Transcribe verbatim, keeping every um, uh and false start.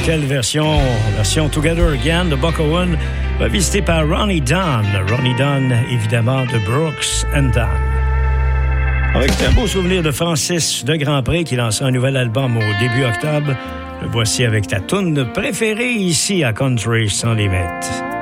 quelle version? Version Together Again de Buck Owen, revisitée par Ronnie Dunn. Ronnie Dunn, évidemment, de Brooks and Dunn. Avec un beau souvenir de Francis de Grandpré qui lance un nouvel album au début octobre. Le voici avec ta toune préférée ici à Country sans limite.